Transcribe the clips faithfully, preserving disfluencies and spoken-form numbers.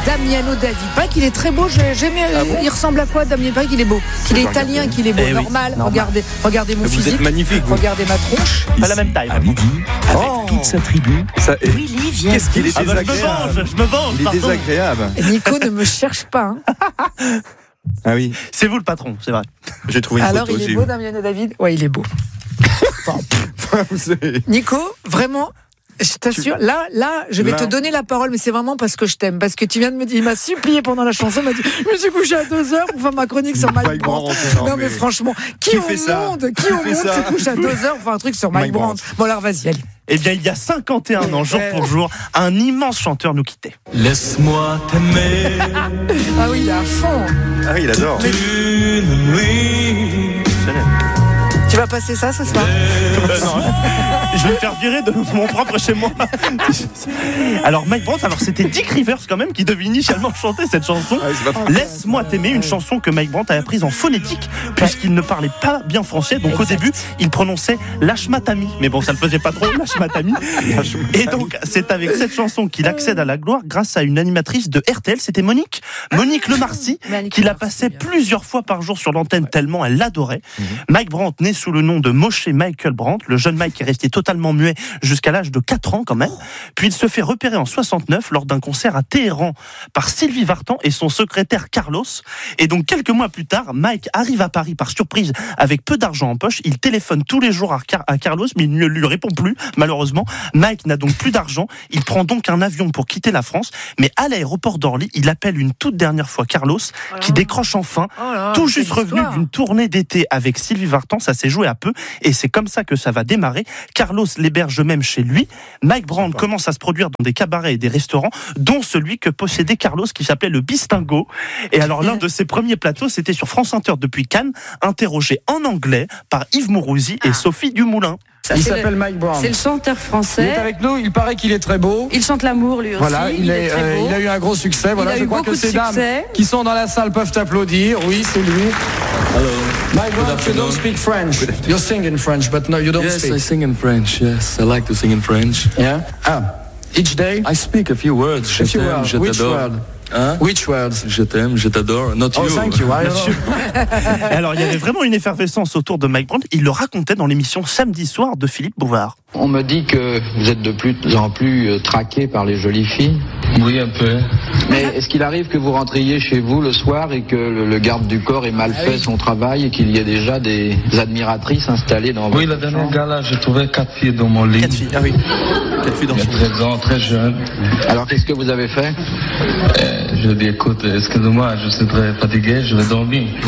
Damiano David. Pas qu'il est très beau, j'aime ah bon il ressemble à quoi Damiano David? Qu'il est beau, qu'il est italien, qu'il est beau, eh normal. Oui, normal. Regardez, regardez mon vous physique. Vous êtes magnifique. Vous. Regardez ma tronche. Pas la même taille. À midi, avec oh. toute sa tribu. Ça est... Oui, viens. Qu'est-ce qu'il est ah bah, désagréable. Je me venge, je me venge. Il est pardon. désagréable. Nico ne me cherche pas. Hein. Ah oui. C'est vous le patron, c'est vrai. J'ai trouvé une Alors, photo. il est beau, Damiano David? Ouais, il est beau. Enfin, Nico, vraiment. Je t'assure, tu... là, là, je vais là... te donner la parole, mais c'est vraiment parce que je t'aime, parce que tu viens de me dire, il m'a supplié pendant la chanson, il m'a dit, je me suis couché à deux heures pour faire ma chronique sur Mike Brandt. Non, non mais, mais franchement, qui, qui au fait monde, qui, qui au monde se couche à deux heures pour faire un truc sur Mike, Mike Brandt. Bon alors vas-y, allez. Eh bien, il y a cinquante et un ans, jour pour jour, un immense chanteur nous quittait. Laisse-moi t'aimer. Ah oui, il est à fond. Ah oui, il adore. Mais... Tu vas passer ça ce soir? euh, non, je vais me faire virer de mon propre chez moi. Alors Mike Brandt, alors c'était Dick Rivers quand même qui devait initialement chanter cette chanson. Ah, Laisse-moi t'aimer, une chanson que Mike Brandt a apprise en phonétique puisqu'il ne parlait pas bien français. Donc exact. Au début, il prononçait Lashmatami, mais bon, ça le faisait pas trop, Lashmatami. Et donc c'est avec cette chanson qu'il accède à la gloire grâce à une animatrice de R T L, c'était Monique, Monique Lemarcy, qui la passait plusieurs fois par jour sur l'antenne tellement elle l'adorait. Mm-hmm. Mike Brandt, né sous le nom de Moshe Michael Brandt, le jeune Mike est resté totalement muet jusqu'à l'âge de quatre ans quand même, puis il se fait repérer en soixante-neuf lors d'un concert à Téhéran par Sylvie Vartan et son secrétaire Carlos, et donc quelques mois plus tard, Mike arrive à Paris par surprise avec peu d'argent en poche, il téléphone tous les jours à, Car- à Carlos mais il ne lui répond plus malheureusement. Mike n'a donc plus d'argent, il prend donc un avion pour quitter la France, mais à l'aéroport d'Orly, il appelle une toute dernière fois Carlos oh qui décroche enfin, oh là, tout juste revenu histoire. D'une tournée d'été avec Sylvie Vartan, ça s'est joué à peu et c'est comme ça que ça va démarrer. Carlos l'héberge même chez lui. Mike Brandt D'accord. commence à se produire dans des cabarets et des restaurants, dont celui que possédait Carlos qui s'appelait le Bistingo. Et alors l'un de ses premiers plateaux, c'était sur France Inter depuis Cannes, interrogé en anglais par Yves Mourouzi et ah. Sophie Dumoulin. Ça, il s'appelle le, Mike Brandt. C'est le chanteur français. Il est avec nous, il paraît qu'il est très beau. Il chante l'amour lui aussi. Voilà, il, il, est, est très euh, beau. Il a eu un gros succès. Voilà, il je crois que ces dames qui sont dans la salle peuvent applaudir. Oui, c'est lui. Hello. Mike Brandt, you don't speak French. You sing in French, but no, you don't yes, speak. Yes, I sing in French. Yes, I like to sing in French. Yeah. Ah, each day. I speak a few words. Je few t'aime, words. je Which t'adore. word? Hein? Which words? Je t'aime, je t'adore. Not oh, you. Thank you. Alors, il y avait vraiment une effervescence autour de Mike Brandt. Il le racontait dans l'émission Samedi soir de Philippe Bouvard. On me dit que vous êtes de plus en plus traqué par les jolies filles. Oui, un peu. Mais est-ce qu'il arrive que vous rentriez chez vous le soir et que le, le garde du corps ait mal ah, fait oui. son travail et qu'il y ait déjà des admiratrices installées dans votre Oui, la dernière gala, j'ai trouvé quatre filles dans mon lit. Quatre filles, ah oui. Quatre filles dans son lit. treize ans, très jeune. Alors, qu'est-ce que vous avez fait? euh, Je dis, écoute, excuse-moi, je suis très fatigué, je vais dormir. Oh.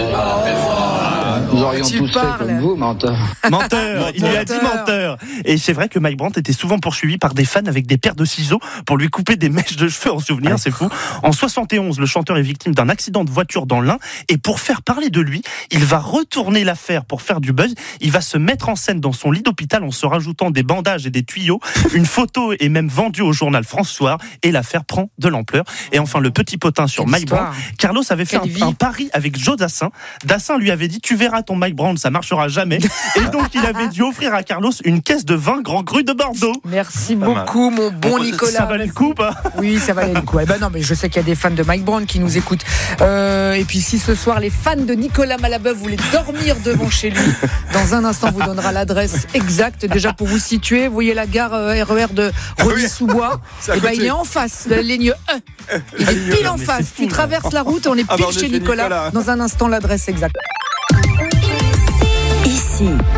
Nous aurions tu tous parles. fait comme vous, menteur. Menteur, il lui a dit menteur. Et c'est vrai que Mike Brandt était souvent poursuivi par des fans avec des paires de ciseaux pour lui couper des mèches de cheveux en souvenir, ouais. C'est fou. En soixante et onze, le chanteur est victime d'un accident de voiture dans l'Ain et pour faire parler de lui, il va retourner l'affaire pour faire du buzz. Il va se mettre en scène dans son lit d'hôpital en se rajoutant des bandages et des tuyaux. Une photo est même vendue au journal France Soir et l'affaire prend de l'ampleur. Et enfin, le petit potin sur Quelle Mike Brandt. Carlos avait fait un, un pari avec Joe Dassin. Dassin lui avait dit, tu verras ton Mike Brandt, ça marchera jamais. Et donc, il avait dû offrir à Carlos une caisse de vin Grand Cru de Bordeaux. Merci beaucoup, mon bon Nicolas. Ça valait le coup, pas? Oui, ça valait le coup. Eh ben non, mais je sais qu'il y a des fans de Mike Brandt qui nous écoutent. Euh, et puis, si ce soir, les fans de Nicolas Malabeuf voulaient dormir devant chez lui, dans un instant, on vous donnera l'adresse exacte. Déjà, pour vous situer, vous voyez la gare euh, R E R de Rony-sous-Bois. Et ben, il est en face, la ligne E. Il est pile en face. Tu traverses la route, on est pile ah bah, on chez Nicolas. Nicolas. Dans un instant, l'adresse exacte. Ici,